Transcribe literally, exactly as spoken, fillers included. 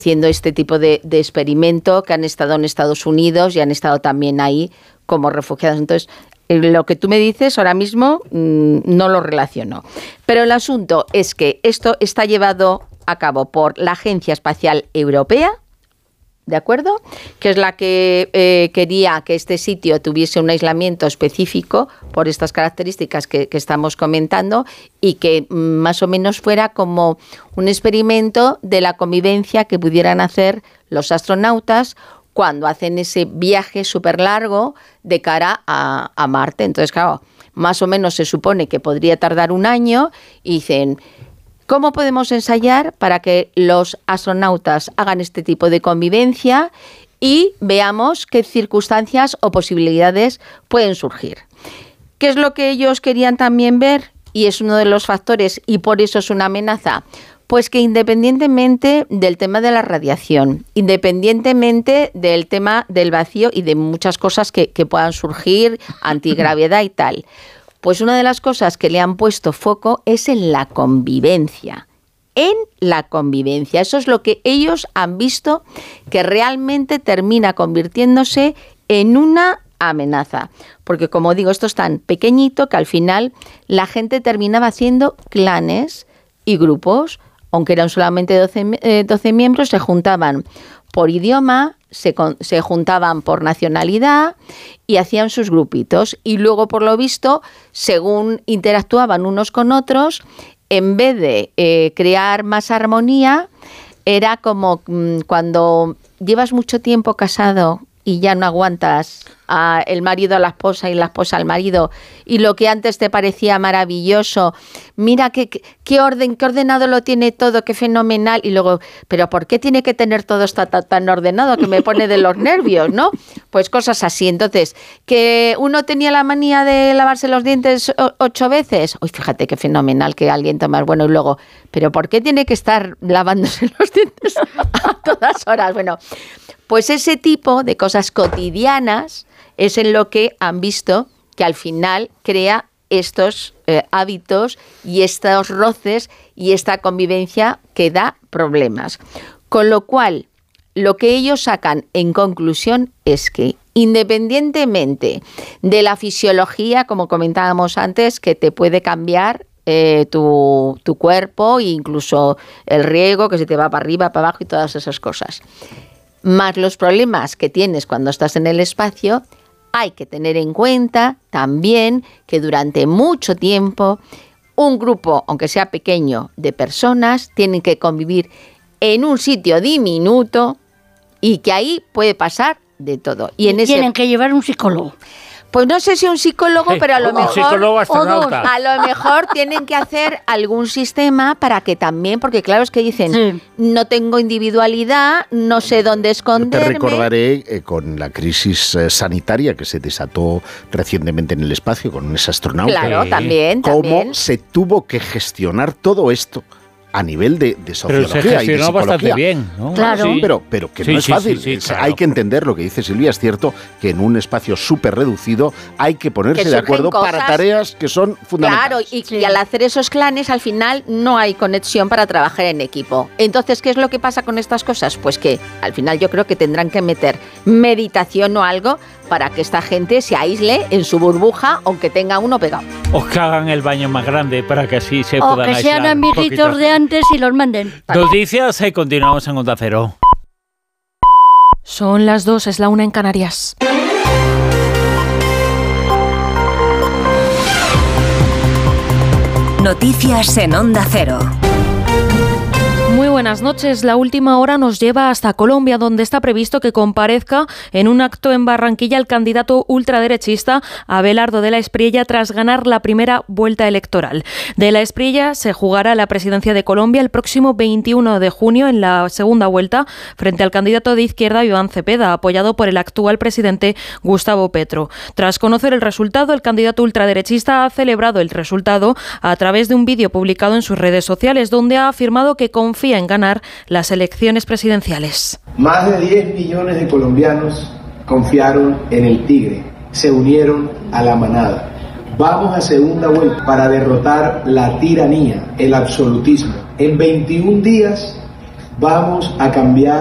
haciendo este tipo de, de experimento, que han estado en Estados Unidos y han estado también ahí como refugiados. Entonces, lo que tú me dices ahora mismo mmm, no lo relaciono. Pero el asunto es que esto está llevado a cabo por la Agencia Espacial Europea, ¿de acuerdo? Que es la que eh, quería que este sitio tuviese un aislamiento específico por estas características que, que estamos comentando y que mm, más o menos fuera como un experimento de la convivencia que pudieran hacer los astronautas cuando hacen ese viaje súper largo de cara a, a Marte. Entonces, claro, más o menos se supone que podría tardar un año y dicen, ¿cómo podemos ensayar para que los astronautas hagan este tipo de convivencia y veamos qué circunstancias o posibilidades pueden surgir? ¿Qué es lo que ellos querían también ver? Y es uno de los factores, y por eso es una amenaza. Pues que independientemente del tema de la radiación, independientemente del tema del vacío y de muchas cosas que, que puedan surgir, antigravedad y tal, pues una de las cosas que le han puesto foco es en la convivencia. En la convivencia. Eso es lo que ellos han visto que realmente termina convirtiéndose en una amenaza. Porque, como digo, esto es tan pequeñito que al final la gente terminaba haciendo clanes y grupos, aunque eran solamente doce, eh, doce miembros, se juntaban por idioma, se, se juntaban por nacionalidad y hacían sus grupitos. Y luego, por lo visto, según interactuaban unos con otros, en vez de eh, crear más armonía, era como mmm, cuando llevas mucho tiempo casado y ya no aguantas a el marido a la esposa y la esposa al marido, y lo que antes te parecía maravilloso, mira qué, qué orden, qué ordenado lo tiene todo, qué fenomenal, y luego, pero ¿por qué tiene que tener todo esto tan, tan ordenado que me pone de los nervios, ¿no? Pues cosas así. Entonces, que uno tenía la manía de lavarse los dientes ocho veces, uy, fíjate qué fenomenal que alguien toma, bueno, y luego, pero ¿por qué tiene que estar lavándose los dientes a todas horas? Bueno, pues ese tipo de cosas cotidianas es en lo que han visto que al final crea estos eh, hábitos y estos roces y esta convivencia que da problemas. Con lo cual, lo que ellos sacan en conclusión es que independientemente de la fisiología, como comentábamos antes, que te puede cambiar eh, tu, tu cuerpo e incluso el riego, que se te va para arriba, para abajo y todas esas cosas, más los problemas que tienes cuando estás en el espacio, hay que tener en cuenta también que durante mucho tiempo un grupo, aunque sea pequeño, de personas tienen que convivir en un sitio diminuto y que ahí puede pasar de todo. Y, en ese... tienen que llevar un psicólogo. Pues no sé si un psicólogo, sí, pero a lo mejor psicólogo astronauta. a lo mejor tienen que hacer algún sistema para que también, porque claro es que dicen, sí, no tengo individualidad, no sé dónde esconderme. Te recordaré eh, con la crisis eh, sanitaria que se desató recientemente en el espacio con ese astronauta. Claro, también, cómo también. se tuvo que gestionar todo esto a nivel de, de sociología pero se gestionó y de psicología. Bastante bien, ¿no? Claro. Sí, pero, pero que sí, no es sí, fácil. Sí, sí, claro. Hay que entender lo que dice Silvia. Es cierto que en un espacio súper reducido hay que ponerse que de acuerdo cosas, para tareas que son fundamentales. Claro, y, sí. y al hacer esos clanes, al final no hay conexión para trabajar en equipo. Entonces, ¿qué es lo que pasa con estas cosas? Pues que al final yo creo que tendrán que meter meditación o algo para que esta gente se aísle en su burbuja, aunque tenga uno pegado. O que hagan el baño más grande para que así se o puedan que sean aislar un amiguitos poquito. de antes y los manden. Noticias y continuamos en Onda Cero. Son las dos, es la una en Canarias. Noticias en Onda Cero. Muy buenas noches. La última hora nos lleva hasta Colombia, donde está previsto que comparezca en un acto en Barranquilla el candidato ultraderechista Abelardo de la Espriella tras ganar la primera vuelta electoral. De la Espriella se jugará la presidencia de Colombia el próximo veintiuno de junio en la segunda vuelta frente al candidato de izquierda Iván Cepeda, apoyado por el actual presidente Gustavo Petro. Tras conocer el resultado, el candidato ultraderechista ha celebrado el resultado a través de un vídeo publicado en sus redes sociales, donde ha afirmado que confía en ganar las elecciones presidenciales. Más de diez millones de colombianos confiaron en el Tigre, se unieron a la manada. Vamos a segunda vuelta para derrotar la tiranía, el absolutismo. En veintiún días Vamos a cambiar